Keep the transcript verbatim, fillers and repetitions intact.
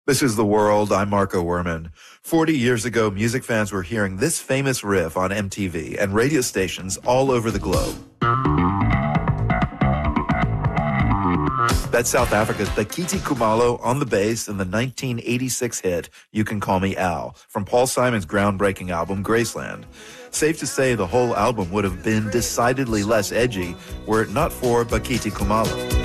This is The World. I'm Marco Werman. Forty years ago, music fans were hearing this famous riff on M T V and radio stations all over the globe. That's South Africa's Dakiti Kumalo on the bass in the nineteen eighty-six hit, You Can Call Me Al, from Paul Simon's groundbreaking album, Graceland. Safe to say the whole album would have been decidedly less edgy were it not for Bakiti Kumalo.